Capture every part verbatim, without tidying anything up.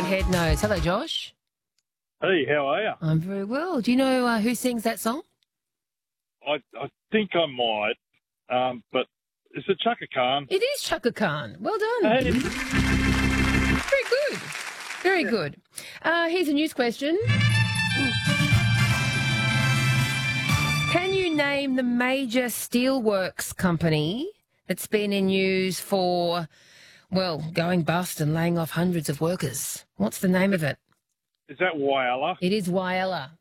head knows. Hello, Josh. Hey, how are you? I'm very well. Do you know uh, who sings that song? I, I think I might, um, but is it Chaka Khan? It is Chaka Khan. Well done. Hey. Very good. Very yeah. good. Uh, here's a news question. Can you name the major steelworks company that's been in news for, well, going bust and laying off hundreds of workers? What's the name of it? Is that Whyalla? It is Whyalla.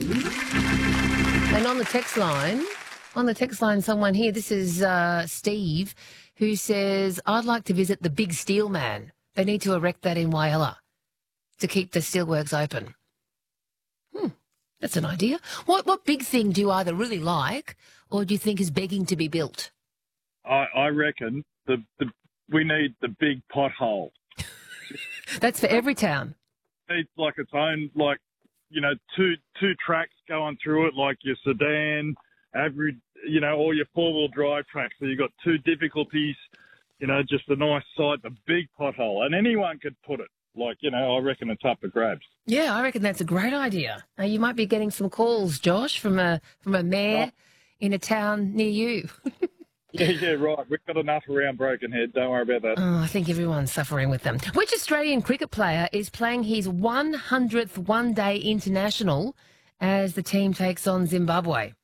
And on the text line, on the text line, someone here, this is uh, Steve, who says, I'd like to visit the big steel man. They need to erect that in Whyalla to keep the steelworks open. Hmm, that's an idea. What what big thing do you either really like or do you think is begging to be built? I, I reckon the, the we need the big pothole. That's for every town. It's like its own, like, you know, two two tracks going through it, like your sedan, average, you know, all your four-wheel drive tracks. So you've got two difficulties, you know, just a nice side, the big pothole. And anyone could put it. Like, you know, I reckon it's up for grabs. Yeah, I reckon that's a great idea. Uh, you might be getting some calls, Josh, from a from a mayor oh. in a town near you. Yeah, yeah, right. We've got enough around Brokenhead. Don't worry about that. Oh, I think everyone's suffering with them. Which Australian cricket player is playing his one hundredth one-day international as the team takes on Zimbabwe?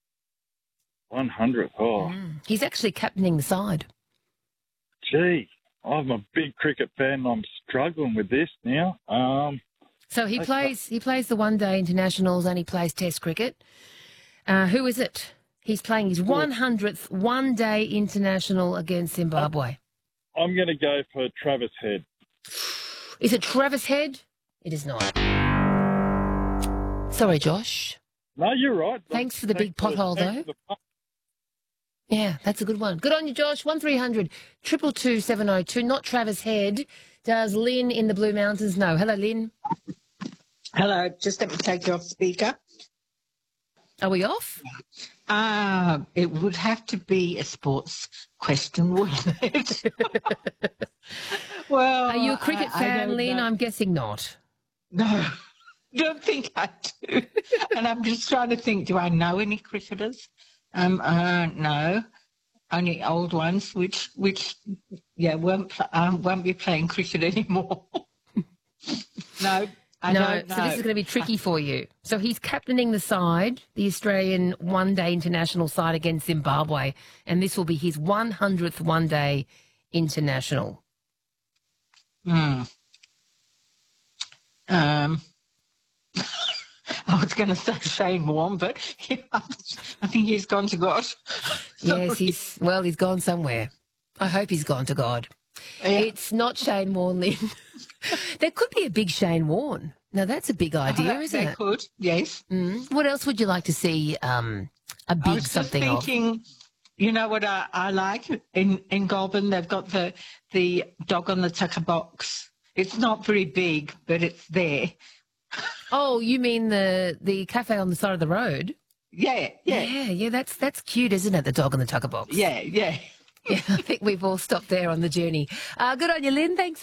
one hundredth, oh. Mm. He's actually captaining the side. Gee, I'm a big cricket fan and I'm struggling with this now. Um, so he okay. plays he plays the one-day internationals and he plays Test cricket. Uh, who is it? He's playing his one hundredth one-day international against Zimbabwe. I'm going to go for Travis Head. Is it Travis Head? It is not. Sorry, Josh. No, you're right. Thanks for the thanks big pothole, though. The... Yeah, that's a good one. Good on you, Josh. one three hundred two two two seven oh two. Not Travis Head. Does Lynn in the Blue Mountains know? Hello, Lynn. Hello. Just let me take you off speaker. Are we off? Ah, uh, it would have to be a sports question, wouldn't it? Well, are you a cricket I, fan, I Lynn? know. I'm guessing not. No, don't think I do. And I'm just trying to think, do I know any cricketers? Um, uh, no, only old ones, which, which, yeah, won't um, won't be playing cricket anymore. No. I no, don't know. So this is going to be tricky for you. So he's captaining the side, the Australian one-day international side against Zimbabwe, and this will be his one hundredth one-day international. Hmm. Um. I was going to say Shane Warne, but yeah, I think he's gone to God. Yes, he's well, he's gone somewhere. I hope he's gone to God. Yeah. It's not Shane Warne, Lynn. There could be a big Shane Warne. Now, that's a big idea, uh, isn't they it? They could, yes. Mm. What else would you like to see um, a big I was something just thinking, of? You know what I, I like? In, in Goulburn, they've got the, the dog on the tucker box. It's not very big, but it's there. Oh, you mean the, the cafe on the side of the road? Yeah, yeah. Yeah, yeah, that's, that's cute, isn't it, the dog on the tucker box? Yeah, yeah. Yeah, I think we've all stopped there on the journey. Uh, good on you, Lynn. Thanks.